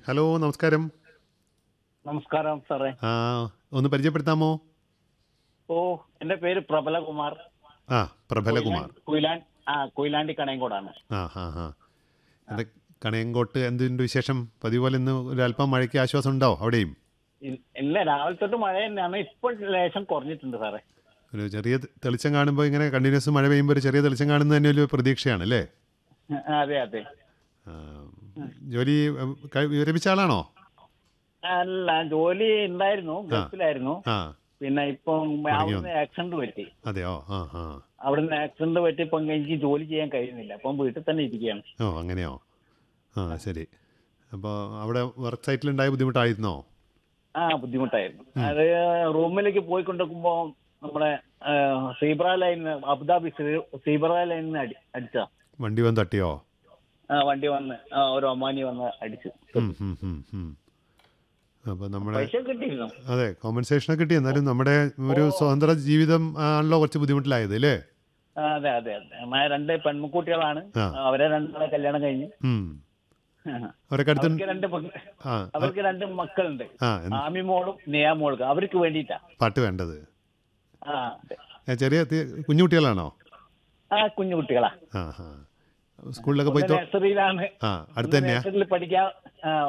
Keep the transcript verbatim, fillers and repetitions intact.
Hello, നമസ്കാരം. നമസ്കാരം സാറേ. ആ, ഒന്ന് പരിചയപ്പെടുത്താമോ? ഓ, എന്റെ പേര് പ്രബലകുമാർ. ആ, പ്രബലകുമാർ. കൊയിലാണ്ടി കൊയിലാണ്ടി ആ കൊയിലാണ്ടി കണയങ്കോടാണ്. ആ ഹാ ഹാ എന്താ കണയങ്കോട്ട് എന്തിൻ്റെ വിശേഷം? പതിവ് പോലെ ഇന്ന് ഒരു അല്പം മഴയ്ക്ക് ആശ്വാസം ഉണ്ടോ അവിടെയും? ഇ- ഇല്ല, രാവിലെ തൊട്ട് മഴ തന്നെയാണ്. ഇപ്പോൾ ലേശം കുറഞ്ഞിട്ടുണ്ട് സാറേ. ഒരു ചെറിയ തെ- തെളിച്ചം കാണുമ്പോൾ ഇങ്ങനെ കണ്ടിന്യൂസ് മഴ പെയ്യുമ്പോൾ ഒരു ചെറിയ തെളിച്ചം കാണുന്നത് തന്നെ ഒരു പ്രതീക്ഷയാണ് അല്ലേ? ആ, അതെ അതെ. ആ, ജോലി ഉം, കഴി- വിരമിച്ച ആളാണോ? അല്ല, ജോലി ഉണ്ടായിരുന്നു, ഗൾഫിലായിരുന്നു. ആ, പിന്നെ ഇപ്പം മടങ്ങി അവിടുന്ന് വന്നു. ആക്സിഡന്റ് പറ്റി. അതെയോ? ആ ആ അവിടുന്ന് ആക്സിഡന്റ് പറ്റി ഇപ്പം എനിക്ക് ജോലി ചെയ്യാൻ കഴിയുന്നില്ല. അപ്പം വീട്ടിൽ തന്നെ ഇരിക്കുകയാണ്. ഓ, അങ്ങനെയോ? ആ, ശരി. അപ്പോൾ അവിടെ വർക്ക് സൈറ്റിലുണ്ടായ ബുദ്ധിമുട്ടായിരുന്നോ? ആ, ബുദ്ധിമുട്ടായിരുന്നു. അത് റൂമിലേക്ക് പോയിക്കൊണ്ടിരിക്കുമ്പോ നമ്മുടെ ആ, zebra line, Abu Dhabi see- zebra ലൈനിന്ന് അടി അടിച്ച വണ്ടി വന്ന് തട്ടിയോ? വണ്ടി വന്ന് ആ, ഒരു ഒമാനി വന്ന് അടിച്ചു. അപ്പോൾ നമ്മുടെ പൈസ കിട്ടിയിരുന്നു. അതെ, കോമ്പൻസേഷനൊക്കെ കിട്ടി. എന്നാലും നമ്മുടെ ഒരു സ്വതന്ത്ര ജീവിതം ആണല്ലോ കുറച്ച് ബുദ്ധിമുട്ടിലായത് അല്ലേ? ആ, അതെ അതെ അതെ. നമ്മ രണ്ട് പെൺകുട്ടികളാണ്. ആ. അവരെ രണ്ടാളെ കല്യാണം കഴിഞ്ഞ്. ഉം. അവരൊക്കെ അടുത്ത് അവർക്ക് രണ്ട് മക്ക- ആ അവർക്ക് രണ്ട് മക്കളുണ്ട്. ആ എന്ത് ആമി മോളും നിയാ മോൾക്ക്. അവർക്ക് വേണ്ടിയിട്ടാ. പാട്ട് വേണ്ടത്? ആ അതെ. ഏ, ചെറിയ തി- കുഞ്ഞു കുട്ടികളാണോ? ആ, കുഞ്ഞു കുട്ടികളാ. ആ ആ സ്കൂളിലൊക്കെ പോയി തോ- നഴ്സറിയിലാണ്. ആ അടുത്ത് തന്നെയാ? നഴ്സറിയിൽ പഠിക്കാൻ ആ,